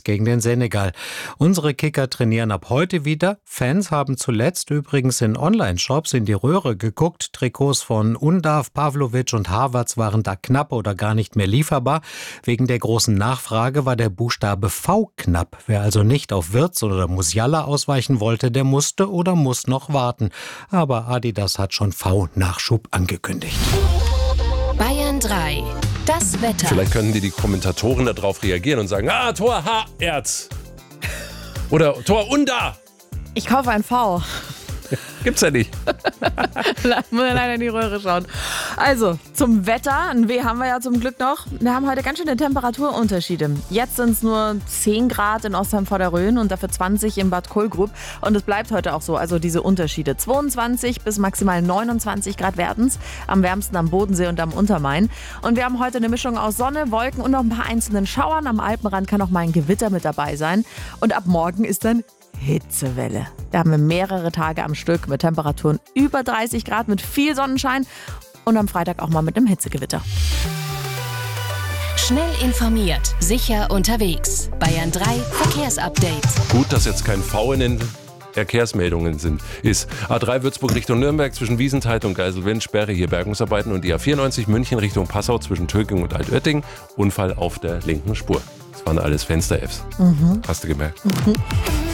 gegen den Senegal. Unsere Kicker trainieren ab heute wieder. Fans haben zuletzt übrigens in Online-Shops in die Röhre geguckt. Trikots von Undav, Pavlovic und Havertz waren da knapp oder gar nicht mehr lieferbar. Wegen der großen Nachfrage war der Buchstabe V knapp. Wer also nicht auf Wirtz oder Musiala ausweichen wollte, der musste oder muss noch warten. Aber Adidas hat schon V-Nachschub angekündigt. Bayern 3. Das Wetter. Vielleicht könnten die Kommentatoren darauf reagieren und sagen, Tor H-Erz. Oder Tor Unda. Ich kaufe ein V. Gibt's ja nicht. Muss ja leider in die Röhre schauen. Also, zum Wetter. Ein W haben wir ja zum Glück noch. Wir haben heute ganz schöne Temperaturunterschiede. Jetzt sind es nur 10 Grad in Ostheim vor der Rhön und dafür 20 in Bad Kohlgrub. Und es bleibt heute auch so, also diese Unterschiede. 22 bis maximal 29 Grad werden es. Am wärmsten am Bodensee und am Untermain. Und wir haben heute eine Mischung aus Sonne, Wolken und noch ein paar einzelnen Schauern. Am Alpenrand kann auch mal ein Gewitter mit dabei sein. Und ab morgen ist dann Hitzewelle. Da haben wir mehrere Tage am Stück mit Temperaturen über 30 Grad, mit viel Sonnenschein und am Freitag auch mal mit einem Hitzegewitter. Schnell informiert, sicher unterwegs. Bayern 3 Verkehrsupdate. Gut, dass jetzt kein V in den Verkehrsmeldungen ist. A3 Würzburg Richtung Nürnberg zwischen Wiesenthal und Geiselwind, Sperre hier Bergungsarbeiten, und die A94 München Richtung Passau zwischen Töging und Altötting, Unfall auf der linken Spur. Das waren alles Fenster-Fs. Hast du gemerkt?